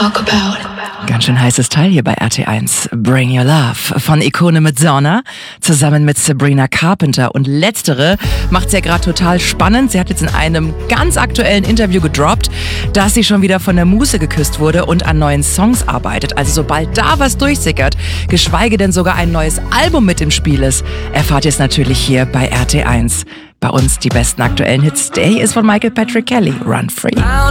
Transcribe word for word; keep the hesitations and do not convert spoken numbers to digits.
talk about. Ganz schön heißes Teil hier bei R T eins. Bring Your Love von Ikone Madonna zusammen mit Sabrina Carpenter. Und letztere macht's ja gerade total spannend. Sie hat jetzt in einem ganz aktuellen Interview gedroppt, dass sie schon wieder von der Muse geküsst wurde und an neuen Songs arbeitet. Also sobald da was durchsickert, geschweige denn sogar ein neues Album mit im Spiel ist, erfahrt ihr es natürlich hier bei R T eins. Bei uns die besten aktuellen Hits. Der hier ist von Michael Patrick Kelly, Run Free.